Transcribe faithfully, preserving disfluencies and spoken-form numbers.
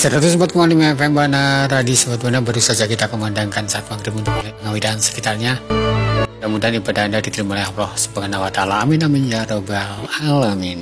seratus empat koma lima F M Bana Radio Sobat Bana baru saja kita kumandangkan saat maghrib untuk Ngawi dan sekitarnya. Mudah-mudahan ibadah Anda diterima oleh Allah Subhanahu wa taala. Amin amin ya rabbal alamin.